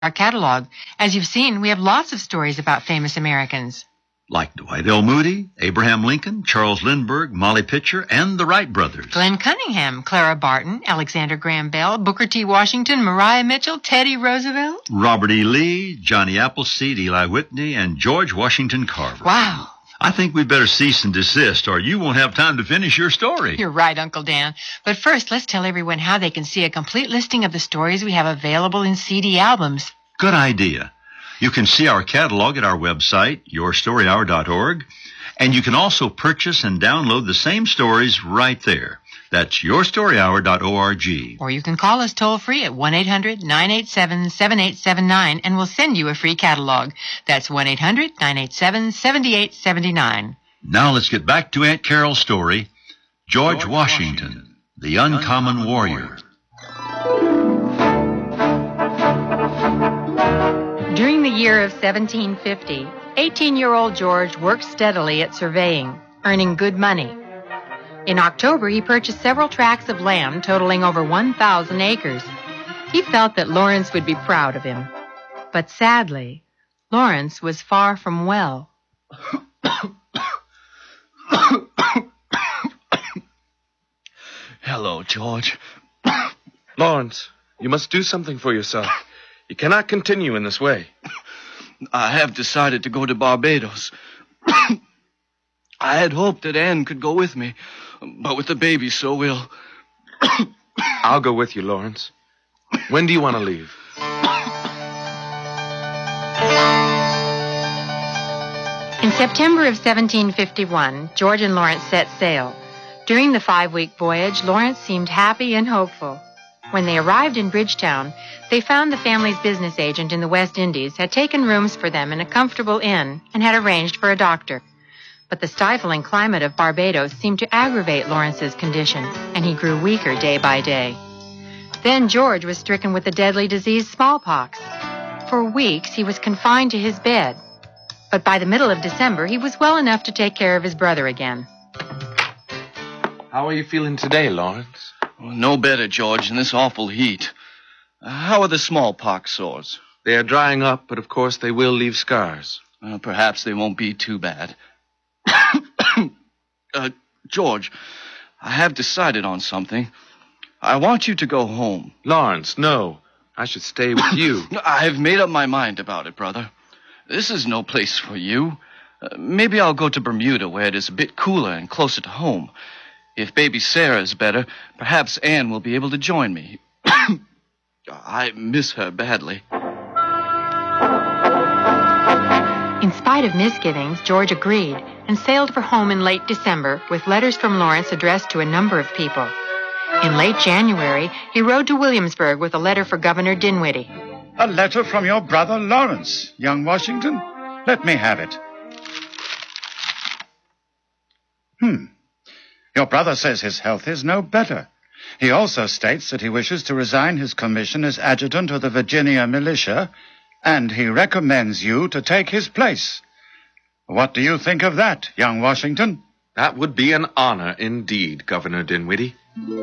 our catalog. As you've seen, we have lots of stories about famous Americans. Like Dwight L. Moody, Abraham Lincoln, Charles Lindbergh, Molly Pitcher, and the Wright brothers. Glenn Cunningham, Clara Barton, Alexander Graham Bell, Booker T. Washington, Maria Mitchell, Teddy Roosevelt. Robert E. Lee, Johnny Appleseed, Eli Whitney, and George Washington Carver. Wow. I think we'd better cease and desist, or you won't have time to finish your story. You're right, Uncle Dan. But first, let's tell everyone how they can see a complete listing of the stories we have available in CD albums. Good idea. You can see our catalog at our website, yourstoryhour.org, and you can also purchase and download the same stories right there. That's yourstoryhour.org. Or you can call us toll-free at 1-800-987-7879, and we'll send you a free catalog. That's 1-800-987-7879. Now let's get back to Aunt Carol's story, George Washington, the Uncommon Warrior. During the year of 1750, 18-year-old George worked steadily at surveying, earning good money. In October, he purchased several tracts of land totaling over 1,000 acres. He felt that Lawrence would be proud of him. But sadly, Lawrence was far from well. Hello, George. Lawrence, you must do something for yourself. You cannot continue in this way. I have decided to go to Barbados. I had hoped that Anne could go with me, but with the baby so ill. I'll go with you, Lawrence. When do you want to leave? In September of 1751, George and Lawrence set sail. During the 5-week voyage, Lawrence seemed happy and hopeful. When they arrived in Bridgetown, they found the family's business agent in the West Indies had taken rooms for them in a comfortable inn and had arranged for a doctor. But the stifling climate of Barbados seemed to aggravate Lawrence's condition, and he grew weaker day by day. Then George was stricken with the deadly disease smallpox. For weeks, he was confined to his bed. But by the middle of December, he was well enough to take care of his brother again. How are you feeling today, Lawrence? No better, George, in this awful heat. How are the smallpox sores? They are drying up, but of course they will leave scars. Perhaps they won't be too bad. George, I have decided on something. I want you to go home. Lawrence, no. I should stay with you. I have made up my mind about it, brother. This is no place for you. Maybe I'll go to Bermuda, where it is a bit cooler and closer to home. If baby Sarah is better, perhaps Anne will be able to join me. I miss her badly. In spite of misgivings, George agreed and sailed for home in late December with letters from Lawrence addressed to a number of people. In late January, he rode to Williamsburg with a letter for Governor Dinwiddie. A letter from your brother Lawrence, young Washington? Let me have it. Your brother says his health is no better. He also states that he wishes to resign his commission as adjutant of the Virginia militia, and he recommends you to take his place. What do you think of that, young Washington? That would be an honor indeed, Governor Dinwiddie.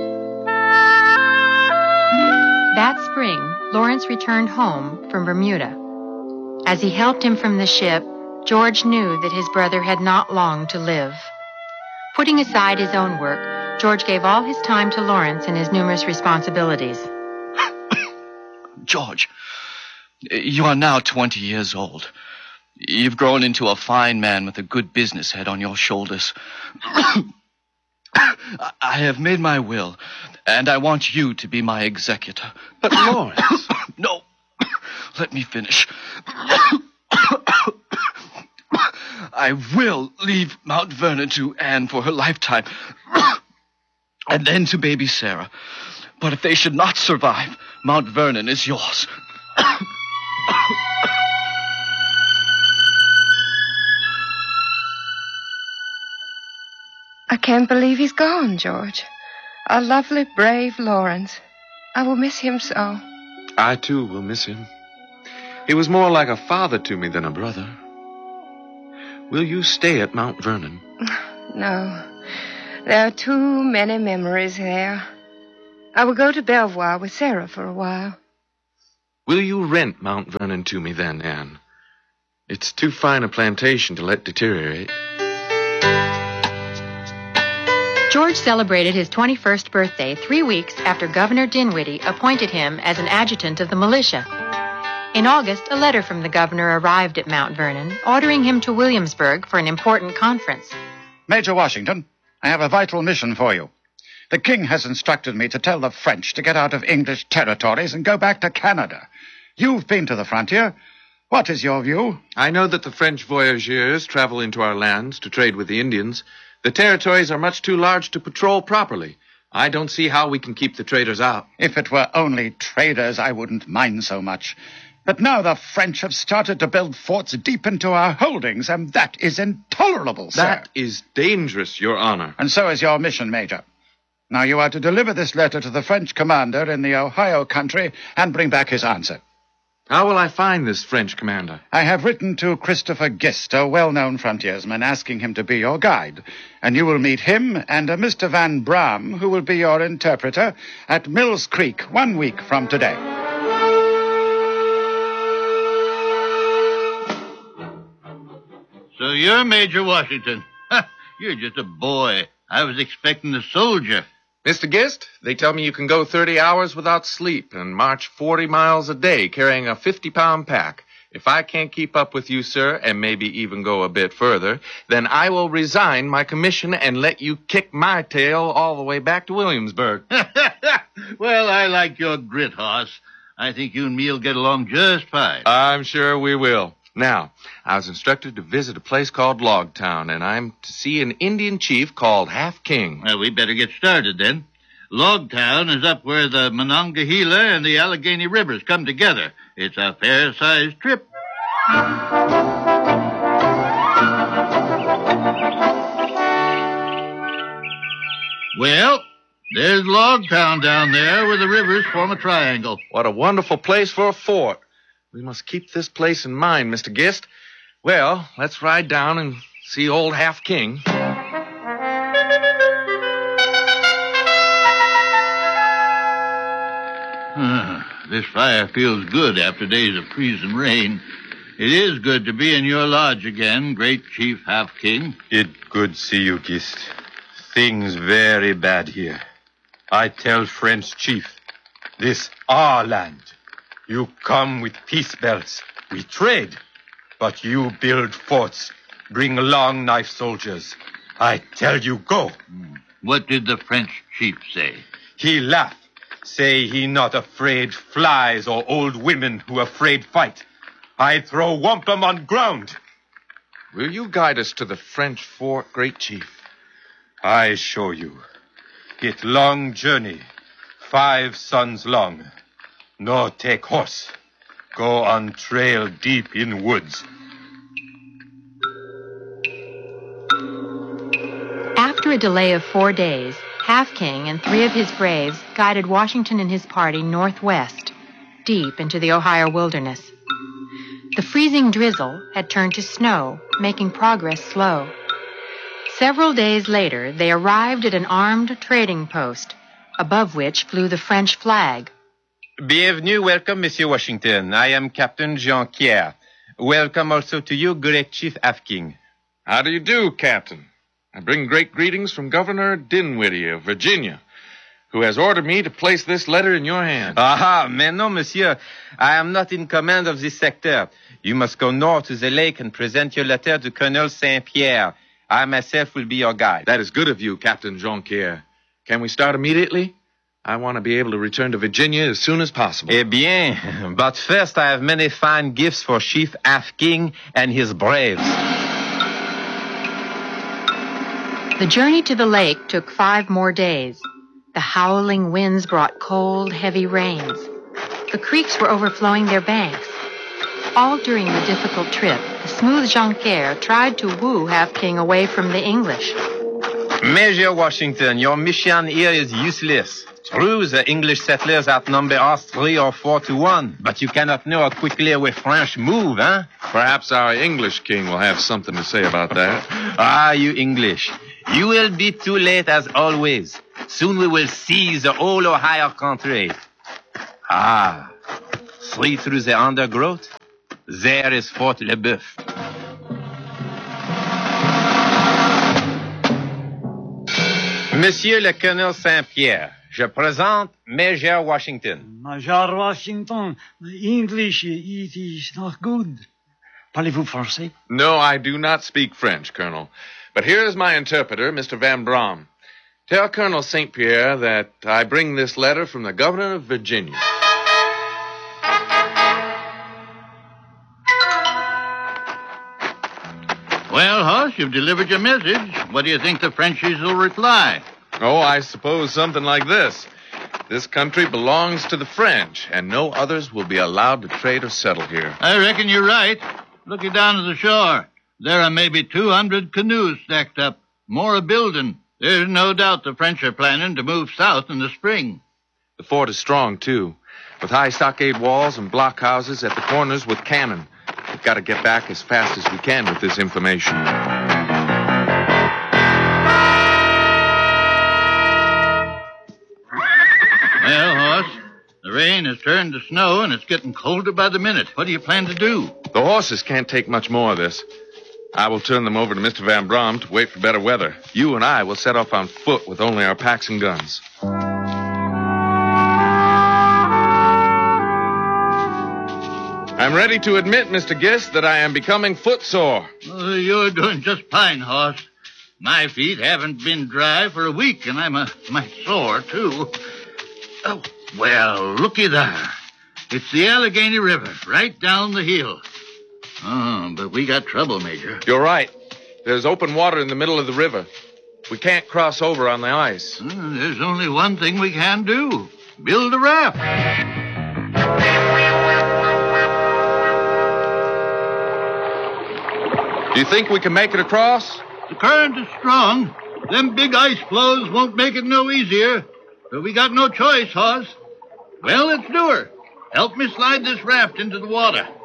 That spring, Lawrence returned home from Bermuda. As he helped him from the ship, George knew that his brother had not long to live. Putting aside his own work, George gave all his time to Lawrence and his numerous responsibilities. George, you are now 20 years old. You've grown into a fine man with a good business head on your shoulders. I have made my will, and I want you to be my executor. But Lawrence... No, let me finish. I will leave Mount Vernon to Anne for her lifetime, and then to baby Sarah. But if they should not survive, Mount Vernon is yours. I can't believe he's gone, George. Our lovely, brave Lawrence. I will miss him so. I, too, will miss him. He was more like a father to me than a brother. Will you stay at Mount Vernon? No. There are too many memories there. I will go to Belvoir with Sarah for a while. Will you rent Mount Vernon to me then, Anne? It's too fine a plantation to let deteriorate. George celebrated his 21st birthday 3 weeks after Governor Dinwiddie appointed him as an adjutant of the militia. In August, a letter from the governor arrived at Mount Vernon, ordering him to Williamsburg for an important conference. Major Washington, I have a vital mission for you. The king has instructed me to tell the French to get out of English territories and go back to Canada. You've been to the frontier. What is your view? I know that the French voyageurs travel into our lands to trade with the Indians. The territories are much too large to patrol properly. I don't see how we can keep the traders out. If it were only traders, I wouldn't mind so much. But now the French have started to build forts deep into our holdings, and that is intolerable, sir. That is dangerous, Your Honor. And so is your mission, Major. Now you are to deliver this letter to the French commander in the Ohio country and bring back his answer. How will I find this French commander? I have written to Christopher Gist, a well-known frontiersman, asking him to be your guide. And you will meet him and a Mr. Van Bram, who will be your interpreter, at Mills Creek 1 week from today. So you're Major Washington. You're just a boy. I was expecting a soldier. Mr. Gist, they tell me you can go 30 hours without sleep and march 40 miles a day carrying a 50-pound pack. If I can't keep up with you, sir, and maybe even go a bit further, then I will resign my commission and let you kick my tail all the way back to Williamsburg. Well, I like your grit, Hoss. I think you and me'll get along just fine. I'm sure we will. Now, I was instructed to visit a place called Logtown, and I'm to see an Indian chief called Half King. Well, we better get started then. Logtown is up where the Monongahela and the Allegheny Rivers come together. It's a fair-sized trip. Well, there's Logtown down there where the rivers form a triangle. What a wonderful place for a fort. We must keep this place in mind, Mr. Gist. Well, let's ride down and see old Half King. This fire feels good after days of freezing rain. It is good to be in your lodge again, great Chief Half King. It good see you, Gist. Things very bad here. I tell French chief, this our land. You come with peace belts. We trade. But you build forts. Bring long knife soldiers. I tell you, go. What did the French chief say? He laugh. Say he not afraid flies or old women who afraid fight. I throw wampum on ground. Will you guide us to the French fort, great chief? I show you. It long journey. 5 suns long. No take horse. Go on trail deep in woods. After a delay of 4 days, Half King and 3 of his braves guided Washington and his party northwest, deep into the Ohio wilderness. The freezing drizzle had turned to snow, making progress slow. Several days later, they arrived at an armed trading post, above which flew the French flag. Bienvenue, welcome, Monsieur Washington. I am Captain Jean-Pierre. Welcome also to you, great Chief Half King. How do you do, Captain? I bring great greetings from Governor Dinwiddie of Virginia, who has ordered me to place this letter in your hand. Ah, mais non, monsieur. I am not in command of this sector. You must go north to the lake and present your letter to Colonel Saint-Pierre. I myself will be your guide. That is good of you, Captain Jonquière. Can we start immediately? I want to be able to return to Virginia as soon as possible. Eh bien, but first I have many fine gifts for Chief Half King and his braves. The journey to the lake took 5 more days. The howling winds brought cold, heavy rains. The creeks were overflowing their banks. All during the difficult trip, the smooth Jonquière tried to woo Half King away from the English. Major Washington, your mission here is useless. True, the English settlers outnumber us 3 or 4 to 1, but you cannot know how quickly we French move, huh? Perhaps our English king will have something to say about that. Ah, you English. You will be too late as always. Soon we will seize the whole Ohio country. Ah, Straight through the undergrowth, there is Fort Le Boeuf. Monsieur le Colonel Saint-Pierre, je présente Major Washington. Major Washington, English, it is not good. Parlez-vous français? No, I do not speak French, Colonel. But here is my interpreter, Mr. Van Braam. Tell Colonel St. Pierre that I bring this letter from the governor of Virginia. Well, Hoss, you've delivered your message. What do you think the Frenchies will reply? Oh, I suppose something like this. This country belongs to the French, and no others will be allowed to trade or settle here. I reckon you're right. Looking down to the shore, there are maybe 200 canoes stacked up, more a building. There's no doubt the French are planning to move south in the spring. The fort is strong, too, with high stockade walls and blockhouses at the corners with cannon. We've got to get back as fast as we can with this information. Well, Hoss, the rain has turned to snow, and it's getting colder by the minute. What do you plan to do? The horses can't take much more of this. I will turn them over to Mr. Van Braam to wait for better weather. You and I will set off on foot with only our packs and guns. I'm ready to admit, Mr. Gist, that I am becoming footsore. You're doing just fine, Hoss. My feet haven't been dry for a week, and I'm mite sore, too. Oh, well, looky there. It's the Allegheny River, right down the hill. Oh, but we got trouble, Major. You're right. There's open water in the middle of the river. We can't cross over on the ice. There's only one thing we can do. Build a raft. Do you think we can make it across? The current is strong. Them big ice floes won't make it no easier. But we got no choice, Hoss. Well, let's do her. Help me slide this raft into the water.